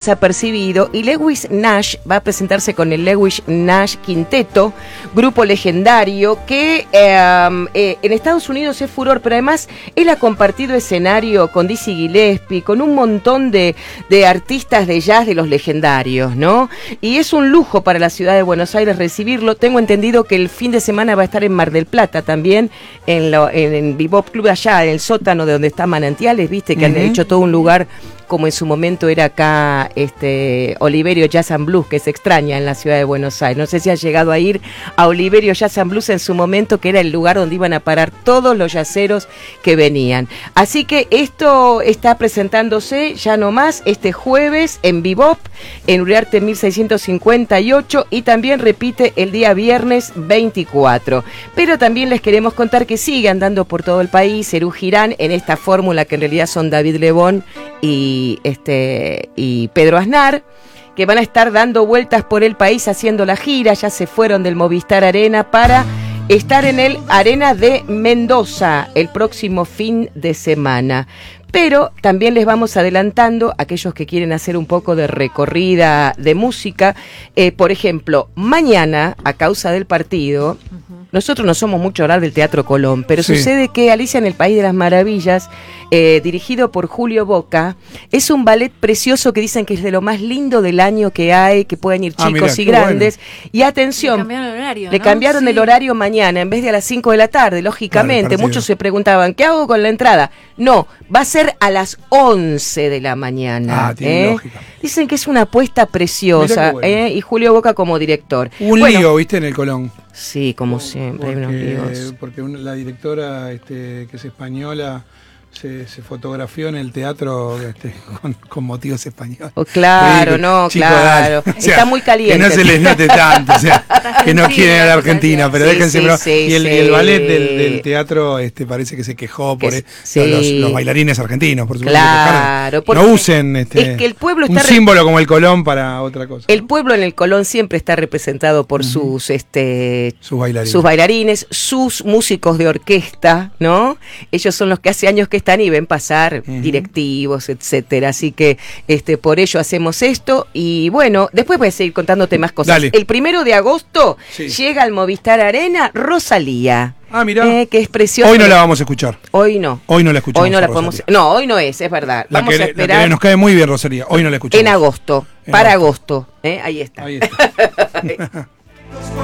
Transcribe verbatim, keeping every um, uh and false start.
desapercibido y Lewis Nash va a presentarse con el Lewis Nash Quinteto, grupo legendario que eh, eh, en Estados Unidos es furor, pero además él ha compartido escenario con Dizzy Gillespie, con un montón de, de artistas de jazz de los legendarios, ¿no? Y es un lujo para la ciudad de Buenos Aires recibirlo. Tengo entendido que el fin de semana va a estar en Mar del Plata también, en, lo, en, en Bebop Club allá, en el sótano de donde está Manantiales, viste, que uh-huh. han hecho todo un lugar como en su momento era acá este Oliverio Jazz and Blues, que se extraña en la ciudad de Buenos Aires. No sé si has llegado a ir a Oliverio Jazz and Blues en su momento, que era el lugar donde iban a parar todos los yaceros que venían. Así que esto está presentándose ya nomás este jueves en Bebop, en Uriarte mil seiscientos cincuenta y ocho, y también repite el día viernes veinticuatro. Pero también les queremos contar que sigue andando por todo el país Serú Girán en esta fórmula que en realidad son David Lebón y Y, este, y Pedro Aznar, que van a estar dando vueltas por el país haciendo la gira. Ya se fueron del Movistar Arena para estar en el Arena de Mendoza el próximo fin de semana. Pero también les vamos adelantando a aquellos que quieren hacer un poco de recorrida de música. Eh, por ejemplo, mañana, a causa del partido, uh-huh. nosotros no somos mucho hablar del Teatro Colón, pero sí. sucede que Alicia en el País de las Maravillas, eh, dirigido por Julio Boca, es un ballet precioso que dicen que es de lo más lindo del año que hay, que pueden ir chicos ah, mirá, y grandes. Bueno. Y atención, le cambiaron el horario, le ¿no? cambiaron sí. el horario mañana, en vez de a las cinco de la tarde, lógicamente. Claro, muchos se preguntaban, ¿qué hago con la entrada? No, va a ser a las once de la mañana. Ah, tiene ¿eh? lógica. Dicen que es una apuesta preciosa, bueno. ¿eh? Y Julio Boca como director. Un bueno, lío, ¿viste? En el Colón. Sí, como siempre, porque, hay unos líos. Porque una, la directora este, que es española se, se fotografió en el teatro este, con, con motivos españoles. Oh, claro, sí, no, chico, claro. O sea, está muy caliente. Que no se les note tanto, o sea, que no quieren ir a la Argentina, pero sí, déjense. Sí, sí, y, el, sí. y el ballet del, del teatro este, parece que se quejó por el, sí. los, los bailarines argentinos, por supuesto. Claro, no usen este, es que el pueblo un está símbolo como el Colón para otra cosa. El pueblo en el Colón siempre está representado por uh-huh. sus, este, sus bailarines. sus bailarines, sus músicos de orquesta, ¿no? Ellos son los que hace años que están y ven pasar uh-huh. directivos, etcétera. Así que este, por ello hacemos esto. Y bueno, después voy a seguir contándote más cosas. Dale. El primero de agosto sí. llega al Movistar Arena Rosalía. Ah, mirá. Eh, que es precioso. Hoy no la vamos a escuchar. Hoy no. Hoy no la escuchamos. Hoy no la podemos. No, hoy no es, es verdad. La vamos que, a esperar. La que nos cae muy bien, Rosalía. Hoy no la escuchamos. En agosto. En para agosto. agosto. ¿eh? Ahí está. Ahí está.